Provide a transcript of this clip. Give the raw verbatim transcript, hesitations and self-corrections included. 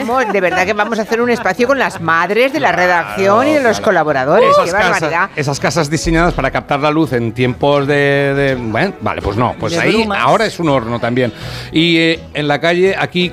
vamos, de verdad que vamos a hacer un espacio con las madres de la redacción claro, y de los claro. colaboradores. Esas ¡Qué casas, barbaridad! Esas casas diseñadas para captar la luz en tiempos de... de bueno, vale, pues no. Pues de ahí brumas. Ahora es un horno también. Y eh, en la calle, aquí